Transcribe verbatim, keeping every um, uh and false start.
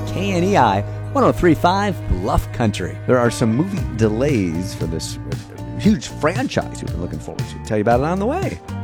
K N E I one oh three point five Bluff Country. There are some movie delays for this huge franchise we've been looking forward to. Tell you about it on the way.